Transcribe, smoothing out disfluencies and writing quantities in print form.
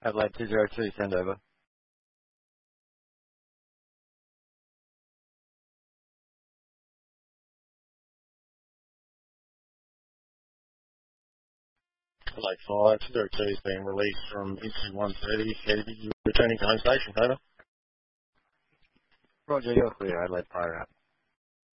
Adelaide 202, send over. Adelaide 5, 202 has been released from incident 130, returning to home station, over. Roger, you're clear, Adelaide Fire out.